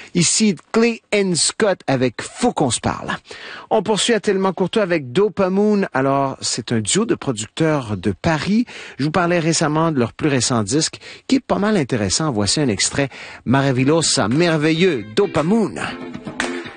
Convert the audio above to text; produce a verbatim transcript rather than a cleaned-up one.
Ici, Clay and Scott avec Faut qu'on se parle. On poursuit à Tellement Courtois avec Dopamoon. Alors, c'est un duo de producteurs de Paris. Je vous parlais récemment de leur plus récent disque, qui est pas mal intéressant. Voici un extrait. Maravillosa, merveilleux, Dopamoon.